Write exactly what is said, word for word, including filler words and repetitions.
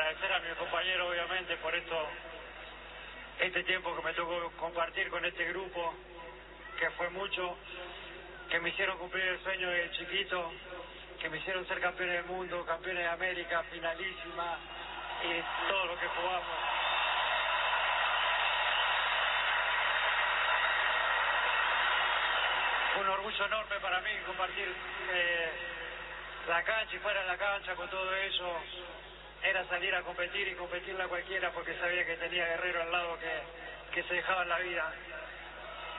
agradecer a mi compañero, obviamente, por esto, este tiempo que me tocó compartir con este grupo, que fue mucho, que me hicieron cumplir el sueño de chiquito, que me hicieron ser campeones del mundo, campeones de América, finalísima, y todo lo que jugamos. Un orgullo enorme para mí compartir eh, la cancha y fuera de la cancha con todo eso. Era salir a competir y competirla a cualquiera porque sabía que tenía guerrero al lado que, que se dejaban la vida.